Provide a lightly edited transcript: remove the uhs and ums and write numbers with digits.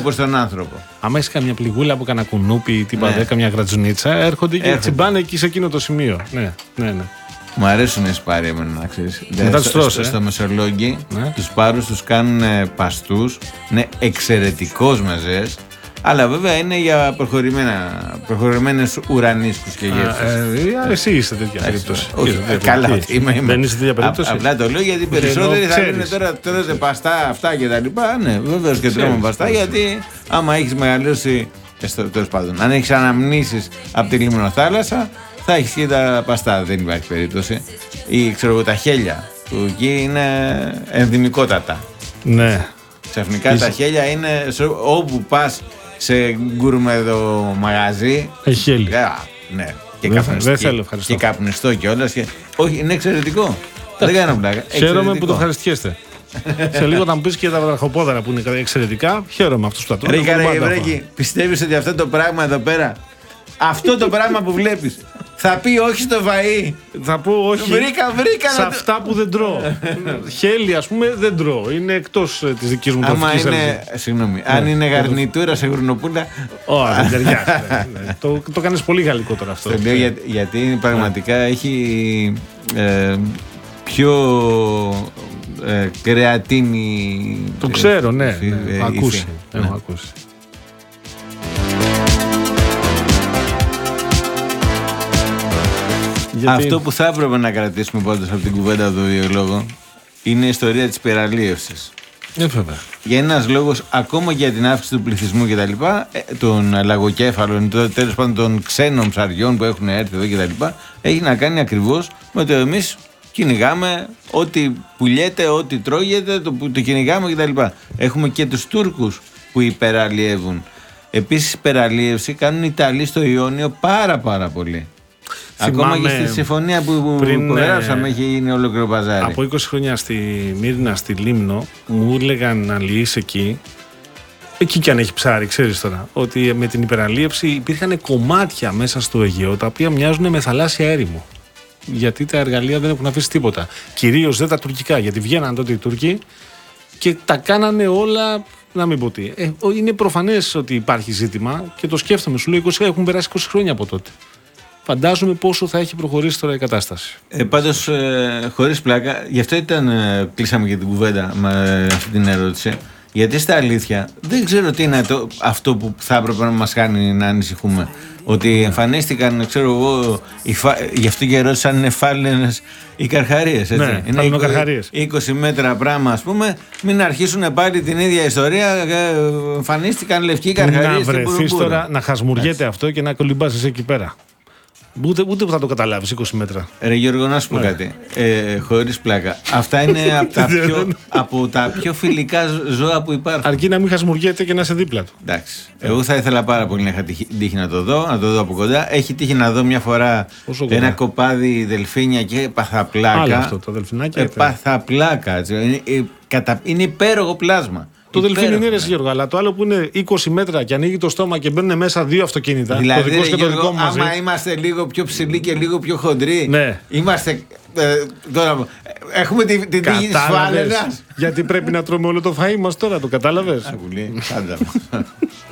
όπως τον άνθρωπο. Άμα έχει καμιά πληγούλα από κανένα κουνούπι, τίποτα, καμιά γρατζουνίτσα, έρχονται και τσιμπάνε εκεί σε εκείνο το σημείο. Ναι. Μου αρέσουν οι σπάροι εμένα, να ξέρεις. Μετά τους τρως, στο Μεσολόγγι, τους σπάρους τους κάνουν παστούς. Είναι εξαιρετικός μεζές. Αλλά βέβαια είναι για προχωρημένες ουρανίσκους και γεύσεις. Εσύ είστε τέτοια περίπτωση. Καλά, είμαι. Δεν είστε τέτοια περίπτωση. Απλά το λέω γιατί περισσότεροι θα λένε τώρα τρώτε παστά αυτά και τα λοιπά. Ναι, βεβαίως και τρώμε παστά, γιατί άμα έχεις μεγαλώσει, τέλος πάντων, αν έχεις αναμνήσεις από τη Λιμνοθάλασσα, θα έχεις και τα παστά. Δεν υπάρχει περίπτωση. Ή τα χέλια που εκεί είναι ενδυμικότατα. Ναι. Ξαφνικά τα χέλια είναι όπου πας σε γκουρμεδο μαγαζί. Έχει χέλι. Ναι. Δεν θέλω, ευχαριστώ. Και καπνιστό κιόλας. Όχι, είναι εξαιρετικό. Δεν κάνω πλάκα. Χαίρομαι που το ευχαριστιέστε. Σε λίγο θα μου πεις και τα βραχοπόδαρα που είναι εξαιρετικά. Χαίρομαι αυτούς που τα τρώνε. Ρε, πιστεύεις ότι αυτό το πράγμα εδώ πέρα, αυτό το πράγμα που βλέπεις, θα πει όχι στο φαΐ? Θα πω όχι. Βρήκα σε αυτά που δεν τρώω. Χέλι, ας πούμε, δεν τρώω. Είναι εκτός της δικής μου τροφικής είναι. Συγγνώμη. Αν είναι γαρνιτούρα σε γουρνοπούλα. Όχι, δεν ταιριάζει. Το κάνεις πολύ γαλλικό τώρα αυτό. Το λέω γιατί πραγματικά έχει πιο κρεατίνη. Το ξέρω, ναι. Έχω ακούσει. Αυτό που θα έπρεπε να κρατήσουμε πάντως από την κουβέντα του βιολόγου είναι η ιστορία της υπεραλίευσης. Βέβαια. Για ένας λόγος, ακόμα για την αύξηση του πληθυσμού κτλ., των λαγοκέφαλων, τέλος πάντων των ξένων ψαριών που έχουν έρθει εδώ κτλ., έχει να κάνει ακριβώς με το εμείς κυνηγάμε ό,τι πουλιέται, ό,τι τρώγεται, το κυνηγάμε κτλ. Έχουμε και τους Τούρκους που υπεραλιεύουν. Επίσης, υπεραλίευση κάνουν οι Ιταλοί στο Ιόνιο πάρα πολύ. Ακόμα και στη συμφωνία που περάσαμε έχει γίνει ολόκληρο παζάρι. Από 20 χρόνια στη Μύρνα, στη Λίμνο, μου έλεγαν να λύεις εκεί κι αν έχει ψάρι, ξέρεις τώρα, ότι με την υπεραλίευση υπήρχαν κομμάτια μέσα στο Αιγαίο τα οποία μοιάζουν με θαλάσσια έρημο. Γιατί τα εργαλεία δεν έχουν αφήσει τίποτα. Κυρίως δεν τα τουρκικά, γιατί βγαίναν τότε οι Τούρκοι και τα κάνανε όλα. Να μην πω τι. Είναι προφανές ότι υπάρχει ζήτημα και το σκέφτομαι. Σου λέω έχουν περάσει 20 χρόνια από τότε. Φαντάζομαι πόσο θα έχει προχωρήσει τώρα η κατάσταση. Πάντως, χωρίς πλάκα, γι' αυτό κλείσαμε και την κουβέντα με αυτή την ερώτηση. Γιατί στα αλήθεια δεν ξέρω τι είναι αυτό που θα έπρεπε να μας κάνει να ανησυχούμε. Ότι εμφανίστηκαν, ξέρω εγώ, γι' αυτό και ερώτησα αν είναι φάλαινες οι καρχαρίες. Ναι, είναι 20 μέτρα πράγμα, ας πούμε, μην αρχίσουν πάλι την ίδια ιστορία. Εμφανίστηκαν λευκοί καρχαρίες. Να βρεθείς τώρα να χασμουριέται αυτό και να κολυμπάσεις εκεί πέρα. Ούτε που θα το καταλάβεις 20 μέτρα. Ρε Γιώργο, να σου πω κάτι. Χωρίς πλάκα. Αυτά είναι από τα πιο φιλικά ζώα που υπάρχουν. Αρκεί να μην χασμουριέται και να είσαι δίπλα του. Εντάξει. Εγώ θα ήθελα πάρα πολύ να είχα τύχει να το δω από κοντά. Έχει τύχει να δω μια φορά ένα κοπάδι δελφίνια και έπαθα πλάκα. Άλλο αυτό, το δελφινάκι. Έπαθα πλάκα. Είναι υπέροχο πλάσμα. Το δελφίνι είναι ρε Γιώργο, αλλά το άλλο που είναι 20 μέτρα και ανοίγει το στόμα και μπαίνουν μέσα 2 αυτοκίνητα. Δηλαδή, το δικό και το δικό μας. Άμα είμαστε λίγο πιο ψηλοί και λίγο πιο χοντροί, ναι. Είμαστε. Τώρα, έχουμε την τύχη της φάλαινας. Γιατί πρέπει να τρώμε όλο το φαΐ μας τώρα, το κατάλαβες. Άκουλη, πάντα.